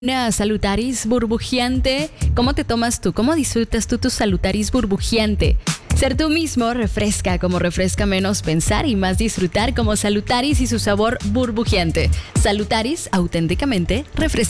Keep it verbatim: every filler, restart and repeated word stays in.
Una salutaris burbujeante. ¿Cómo te tomas tú? ¿Cómo disfrutas tú tu salutaris burbujeante? Ser tú mismo refresca, como refresca menos pensar y más disfrutar, como salutaris y su sabor burbujeante. Salutaris, auténticamente refrescante.